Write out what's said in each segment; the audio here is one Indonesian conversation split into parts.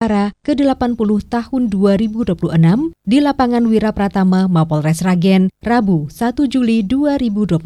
Bayangkara ke-80 tahun 2026 di lapangan Wira Pratama Mapolres Sragen, Rabu 1 Juli 2026.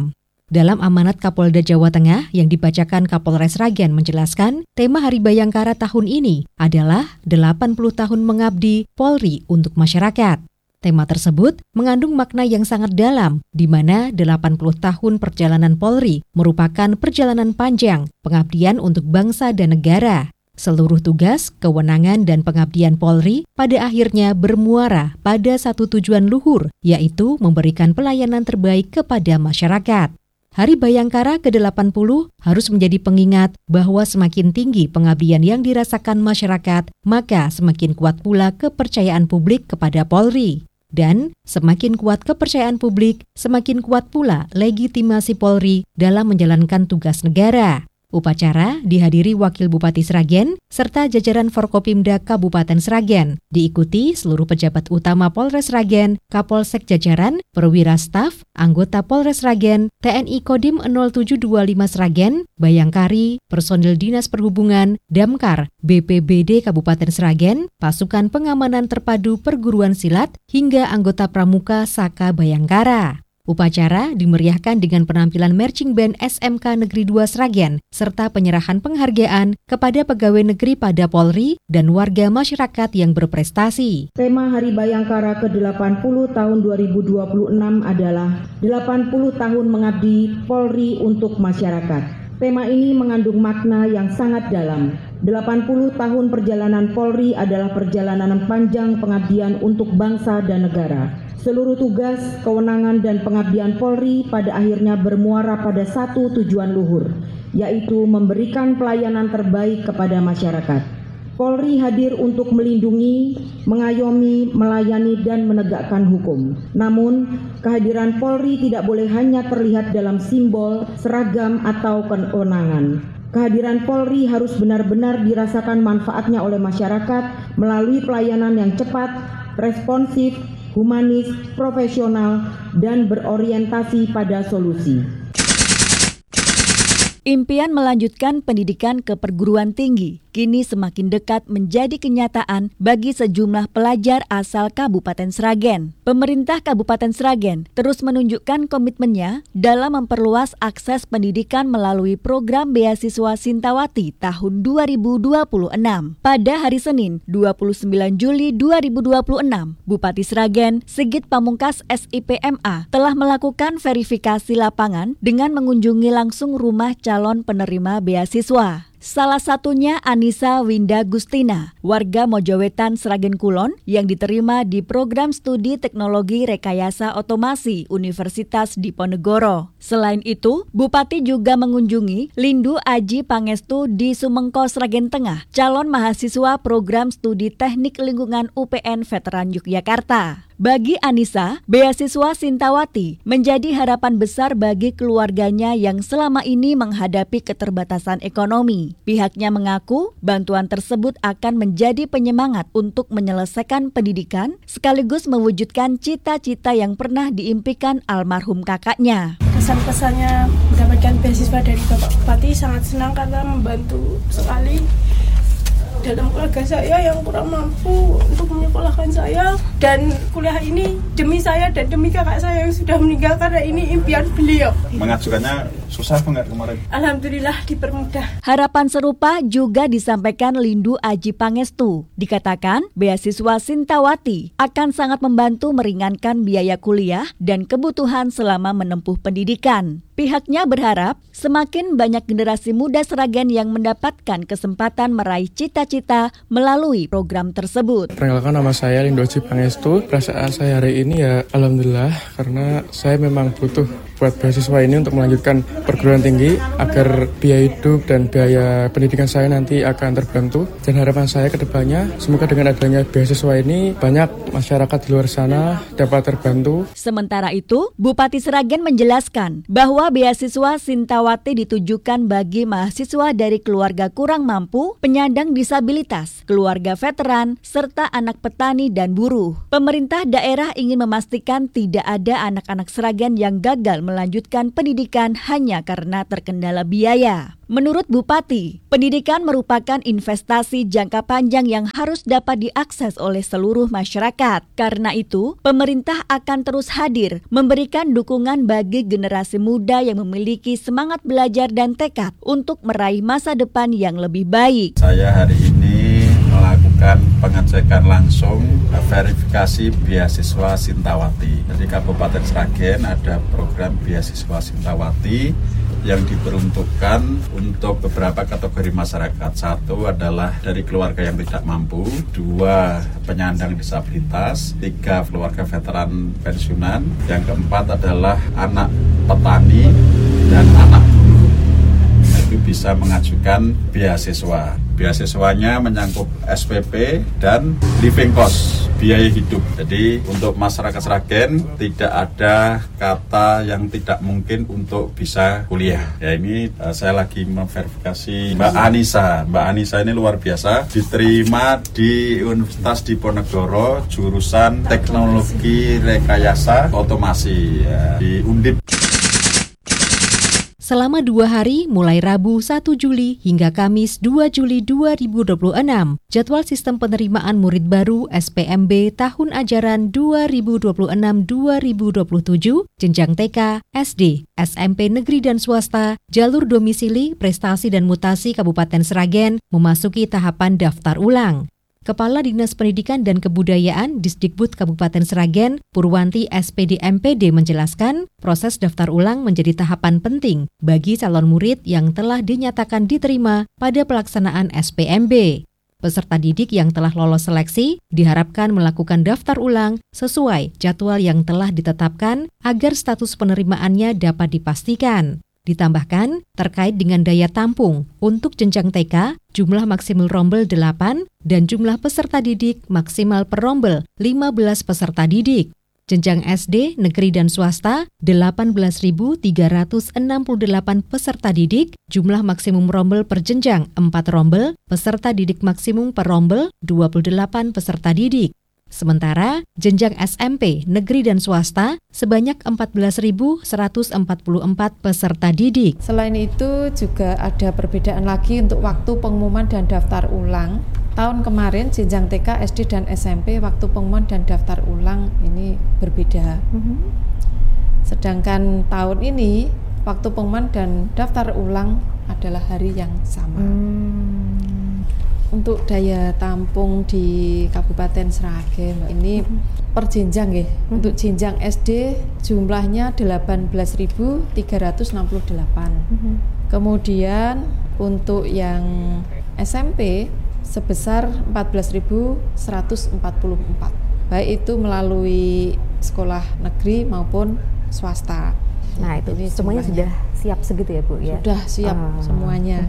Dalam amanat Kapolda Jawa Tengah yang dibacakan Kapolres Sragen menjelaskan, tema Hari Bayangkara tahun ini adalah 80 tahun mengabdi Polri untuk masyarakat. Tema tersebut mengandung makna yang sangat dalam, di mana 80 tahun perjalanan Polri merupakan perjalanan panjang pengabdian untuk bangsa dan negara. Seluruh tugas, kewenangan, dan pengabdian Polri pada akhirnya bermuara pada satu tujuan luhur, yaitu memberikan pelayanan terbaik kepada masyarakat. Hari Bayangkara ke-80 harus menjadi pengingat bahwa semakin tinggi pengabdian yang dirasakan masyarakat, maka semakin kuat pula kepercayaan publik kepada Polri. Dan semakin kuat kepercayaan publik, semakin kuat pula legitimasi Polri dalam menjalankan tugas negara. Upacara dihadiri Wakil Bupati Sragen serta jajaran Forkopimda Kabupaten Sragen, diikuti seluruh pejabat utama Polres Sragen, Kapolsek jajaran, perwira staf, anggota Polres Sragen, TNI Kodim 0725 Sragen, Bayangkari, personil Dinas Perhubungan, Damkar, BPBD Kabupaten Sragen, pasukan pengamanan terpadu perguruan silat, hingga anggota Pramuka Saka Bayangkara. Upacara dimeriahkan dengan penampilan marching band SMK Negeri 2 Sragen serta penyerahan penghargaan kepada pegawai negeri pada Polri dan warga masyarakat yang berprestasi. Tema Hari Bayangkara ke-80 tahun 2026 adalah 80 tahun mengabdi Polri untuk masyarakat. Tema ini mengandung makna yang sangat dalam. 80 tahun perjalanan Polri adalah perjalanan panjang pengabdian untuk bangsa dan negara. Seluruh tugas, kewenangan, dan pengabdian Polri pada akhirnya bermuara pada satu tujuan luhur, yaitu memberikan pelayanan terbaik kepada masyarakat. Polri hadir untuk melindungi, mengayomi, melayani, dan menegakkan hukum. Namun, kehadiran Polri tidak boleh hanya terlihat dalam simbol, seragam, atau kewenangan. Kehadiran Polri harus benar-benar dirasakan manfaatnya oleh masyarakat melalui pelayanan yang cepat, responsif, humanis, profesional, dan berorientasi pada solusi. Impian melanjutkan pendidikan ke perguruan tinggi kini semakin dekat menjadi kenyataan bagi sejumlah pelajar asal Kabupaten Sragen. Pemerintah Kabupaten Sragen terus menunjukkan komitmennya dalam memperluas akses pendidikan melalui program beasiswa Sintawati tahun 2026. Pada hari Senin, 29 Juli 2026, Bupati Sragen, Sigit Pamungkas SIPMA, telah melakukan verifikasi lapangan dengan mengunjungi langsung rumah calon penerima beasiswa. Salah satunya Anissa Winda Gustina, warga Mojowetan Sragen Kulon yang diterima di program studi teknologi rekayasa otomasi Universitas Diponegoro. Selain itu, Bupati juga mengunjungi Lindu Aji Pangestu di Sumengko Sragen Tengah, calon mahasiswa program studi teknik lingkungan UPN Veteran Yogyakarta. Bagi Anissa, beasiswa Sintawati menjadi harapan besar bagi keluarganya yang selama ini menghadapi keterbatasan ekonomi. Pihaknya mengaku bantuan tersebut akan menjadi penyemangat untuk menyelesaikan pendidikan sekaligus mewujudkan cita-cita yang pernah diimpikan almarhum kakaknya. Kesan-kesannya mendapatkan beasiswa dari Bapak Bupati sangat senang karena membantu sekali dalam keluarga saya yang kurang mampu untuk menyekolahkan saya, dan kuliah ini demi saya dan demi kakak saya yang sudah meninggal karena ini impian beliau. Mengajukannya susah enggak kemarin? Alhamdulillah dipermudah. Harapan serupa juga disampaikan Lindu Aji Pangestu. Dikatakan beasiswa Sintawati akan sangat membantu meringankan biaya kuliah dan kebutuhan selama menempuh pendidikan. Pihaknya berharap semakin banyak generasi muda Sragen yang mendapatkan kesempatan meraih cita-cita melalui program tersebut. Perkenalkan, nama saya Lindu Aji Pangestu. Perasaan saya hari ini ya alhamdulillah, karena saya memang butuh buat beasiswa ini untuk melanjutkan perguruan tinggi agar biaya hidup dan biaya pendidikan saya nanti akan terbantu. Dan harapan saya ke depannya semoga dengan adanya beasiswa ini banyak masyarakat di luar sana dapat terbantu. Sementara itu, Bupati Sragen menjelaskan bahwa beasiswa Sintawati ditujukan bagi mahasiswa dari keluarga kurang mampu, penyandang disabilitas, keluarga veteran, serta anak petani dan buruh. Pemerintah daerah ingin memastikan tidak ada anak-anak Sragen yang gagal melanjutkan pendidikan hanya karena terkendala biaya. Menurut Bupati, pendidikan merupakan investasi jangka panjang yang harus dapat diakses oleh seluruh masyarakat. Karena itu, pemerintah akan terus hadir memberikan dukungan bagi generasi muda yang memiliki semangat belajar dan tekad untuk meraih masa depan yang lebih baik. Saya hari ini melakukan pengecekan langsung verifikasi beasiswa Sintawati. Jadi Kabupaten Sragen ada program beasiswa Sintawati yang diperuntukkan untuk beberapa kategori masyarakat. Satu adalah dari keluarga yang tidak mampu, 2 penyandang disabilitas, 3 keluarga veteran pensiunan, yang keempat adalah anak petani dan anak buruh. Itu bisa mengajukan beasiswa. Beasiswanya menyangkut SPP dan living cost, biaya hidup. Jadi untuk masyarakat Sragen tidak ada kata yang tidak mungkin untuk bisa kuliah. Ya ini saya lagi memverifikasi Mbak Anissa. Mbak Anissa ini luar biasa, diterima di Universitas Diponegoro jurusan Teknologi Rekayasa Otomasi ya, di Undip. Selama 2 hari, mulai Rabu 1 Juli hingga Kamis 2 Juli 2026, jadwal sistem penerimaan murid baru SPMB tahun ajaran 2026-2027, jenjang TK, SD, SMP negeri dan swasta, jalur domisili, prestasi dan mutasi Kabupaten Sragen memasuki tahapan daftar ulang. Kepala Dinas Pendidikan dan Kebudayaan Disdikbud Kabupaten Sragen, Purwanti SPD MPD menjelaskan, proses daftar ulang menjadi tahapan penting bagi calon murid yang telah dinyatakan diterima pada pelaksanaan SPMB. Peserta didik yang telah lolos seleksi diharapkan melakukan daftar ulang sesuai jadwal yang telah ditetapkan agar status penerimaannya dapat dipastikan. Ditambahkan, terkait dengan daya tampung untuk jenjang TK, jumlah maksimal rombel 8 dan jumlah peserta didik maksimal per rombel 15 peserta didik. Jenjang SD, negeri dan swasta, 18.368 peserta didik, jumlah maksimum rombel per jenjang 4 rombel, peserta didik maksimum per rombel 28 peserta didik. Sementara, jenjang SMP, negeri dan swasta sebanyak 14.144 peserta didik. Selain itu juga ada perbedaan lagi untuk waktu pengumuman dan daftar ulang. Tahun kemarin jenjang TK, SD, dan SMP waktu pengumuman dan daftar ulang ini berbeda. Sedangkan tahun ini waktu pengumuman dan daftar ulang adalah hari yang sama. Untuk daya tampung di Kabupaten Sragen ini per jenjang ya. Untuk jenjang SD jumlahnya 18.368. Kemudian untuk yang SMP sebesar 14.144. Baik itu melalui sekolah negeri maupun swasta. Nah, itu jadi semuanya sudah siap segitu ya, Bu ya. Sudah siap semuanya.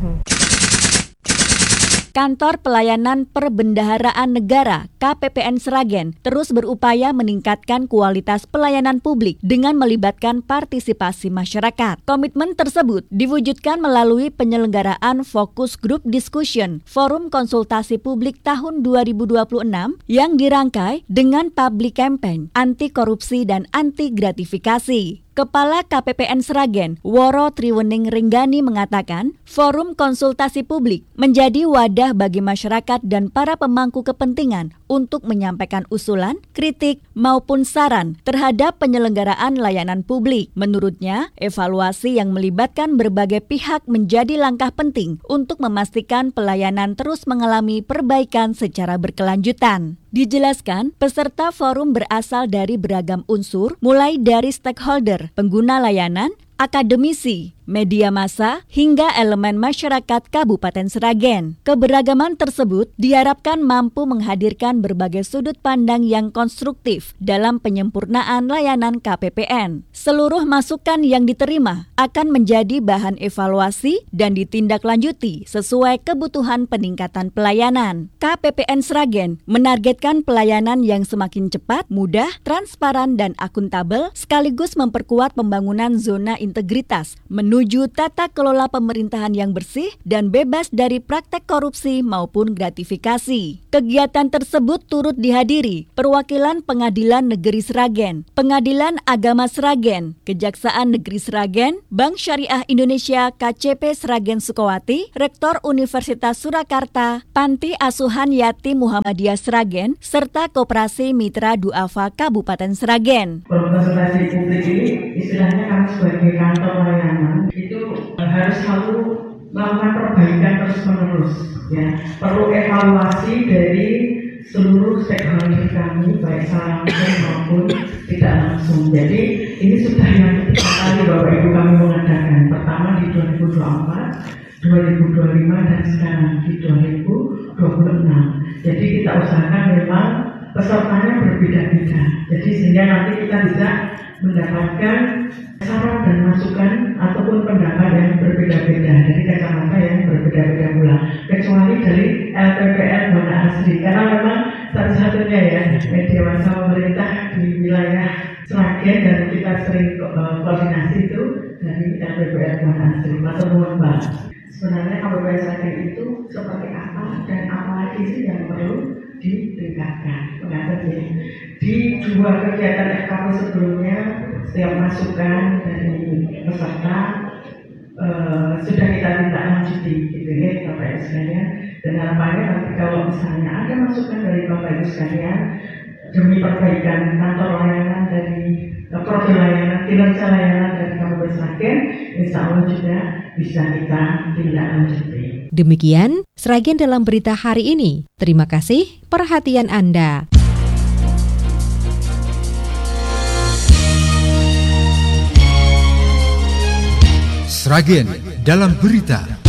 Kantor Pelayanan Perbendaharaan Negara KPPN Sragen terus berupaya meningkatkan kualitas pelayanan publik dengan melibatkan partisipasi masyarakat. Komitmen tersebut diwujudkan melalui penyelenggaraan Focus Group Discussion Forum Konsultasi Publik tahun 2026 yang dirangkai dengan public campaign anti korupsi dan anti gratifikasi. Kepala KPPN Sragen, Woro Triwening Ringgani mengatakan, forum konsultasi publik menjadi wadah bagi masyarakat dan para pemangku kepentingan untuk menyampaikan usulan, kritik, maupun saran terhadap penyelenggaraan layanan publik. Menurutnya, evaluasi yang melibatkan berbagai pihak menjadi langkah penting untuk memastikan pelayanan terus mengalami perbaikan secara berkelanjutan. Dijelaskan, peserta forum berasal dari beragam unsur, mulai dari stakeholder, pengguna layanan, akademisi, media massa, hingga elemen masyarakat Kabupaten Sragen. Keberagaman tersebut diharapkan mampu menghadirkan berbagai sudut pandang yang konstruktif dalam penyempurnaan layanan KPPN. Seluruh masukan yang diterima akan menjadi bahan evaluasi dan ditindaklanjuti sesuai kebutuhan peningkatan pelayanan. KPPN Sragen menargetkan pelayanan yang semakin cepat, mudah, transparan, dan akuntabel, sekaligus memperkuat pembangunan zona integritas, menuju tata kelola pemerintahan yang bersih dan bebas dari praktek korupsi maupun gratifikasi. Kegiatan tersebut turut dihadiri perwakilan Pengadilan Negeri Sragen, Pengadilan Agama Sragen, Kejaksaan Negeri Sragen, Bank Syariah Indonesia KCP Sragen Sukowati, Rektor Universitas Surakarta, Panti Asuhan Yatim Muhammadiyah Sragen, serta Koperasi Mitra Duafa Kabupaten Sragen. Konsultasi publik ini istilahnya kami sebagai kantor layanan itu harus selalu melakukan perbaikan terus-menerus, ya. Perlu evaluasi dari seluruh stakeholder kami, baik secara langsung maupun tidak langsung. Jadi ini sudah yang ketiga kali Bapak Ibu kami mengadakan. Pertama di 2024, 2025 dan sekarang di 2026. Jadi kita usahakan memang pesertanya berbeda-beda. Jadi sehingga nanti kita bisa mendapatkan saran dan masukan ataupun pendapat yang berbeda-beda dari kacamata yang berbeda-beda pula. Kecuali dari LPPL Buana Asri, karena memang satu-satunya ya media massa pemerintah di wilayah Sragen dan kita sering koordinasi itu dari LPPL Buana Asri. Matur nuwun Mbak. Sebenarnya KPPL Sragen itu seperti apa dan apa lagi sih yang perlu ditingkatkan. Di dua kegiatan FKP sebelumnya, setiap masukan dari peserta sudah kita tindak lanjuti, gitu ya Bapak Ibu sekalian. Dan harapannya nanti kalau misalnya ada masukan dari Bapak Ibu sekalian demi perbaikan kantor layanan dari profil layanan, kinerja layanan dari Kabupaten Sragen, insya Allah juga bisa kita tindak lanjuti. Demikian Sragen dalam berita hari ini. Terima kasih perhatian Anda. Sragen dalam berita.